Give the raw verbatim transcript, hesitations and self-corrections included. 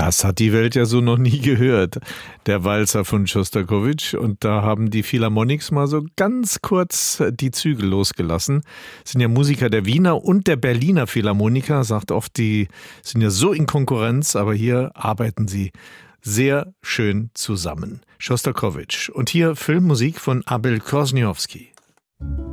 Das hat die Welt ja so noch nie gehört, der Walzer von Schostakowitsch. Und da haben die Philharmonics mal so ganz kurz die Zügel losgelassen. Das sind ja Musiker der Wiener und der Berliner Philharmoniker, sagt oft, die sind ja so in Konkurrenz, aber hier arbeiten sie sehr schön zusammen. Schostakowitsch. Und hier Filmmusik von Abel Kosniowski.